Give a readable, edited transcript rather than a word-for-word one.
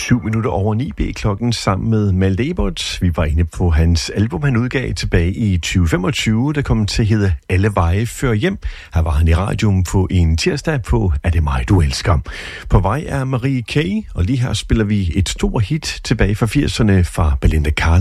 9:07 klokken sammen med Malte Ebert. Vi var inde på hans album, han udgav tilbage i 2025, der kom til at hedde Alle Veje Fører Hjem. Her var han i radioen på en tirsdag på Er det mig, du elsker. På vej er Marie K., og lige her spiller vi et stort hit tilbage fra 80'erne fra Belinda Carlisle.